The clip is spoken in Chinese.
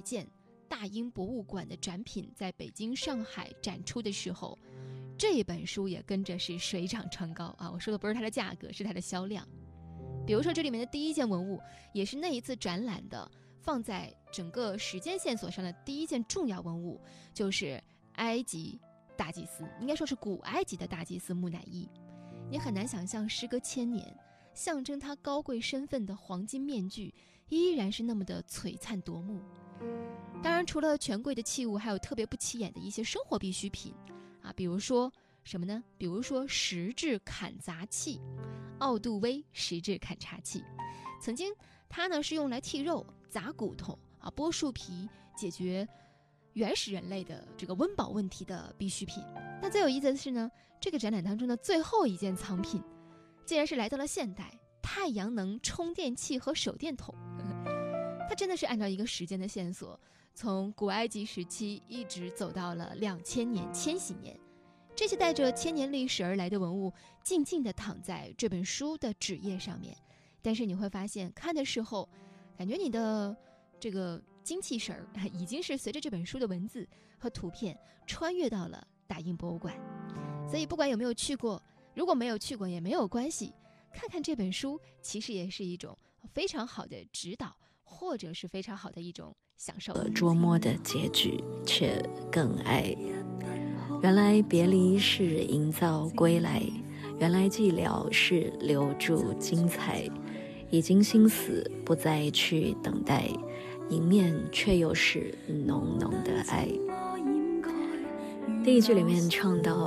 件大英博物馆的展品在北京、上海展出的时候，这本书也跟着是水涨船高啊！我说的不是它的价格，是它的销量。比如说这里面的第一件文物，也是那一次展览的放在整个时间线索上的第一件重要文物，就是埃及大祭司，应该说是古埃及的大祭司木乃伊。你很难想象，时隔1000年，象征他高贵身份的黄金面具依然是那么的璀璨夺目。当然，除了权贵的器物，还有特别不起眼的一些生活必需品啊，比如说什么呢？比如说石质砍砸器，奥杜威石质砍砸器。曾经它呢是用来剔肉、砸骨头啊、剥树皮，解决原始人类的这个温饱问题的必需品。但最有意思的是呢，这个展览当中的最后一件藏品，竟然是来到了现代，太阳能充电器和手电筒。它真的是按照一个时间的线索，从古埃及时期一直走到了2000年、千禧年。这些带着1000年历史而来的文物，静静地躺在这本书的纸页上面。但是你会发现，看的时候，感觉你的这个精气神儿已经是随着这本书的文字和图片穿越到了大英博物馆。所以不管有没有去过，如果没有去过也没有关系，看看这本书其实也是一种非常好的指导，或者是非常好的一种享受。 捉摸的结局却更爱。原来别离是营造归来，原来寂寥是留住精彩。已经心死不再去等待，迎面却又是浓浓的爱。第一句里面唱到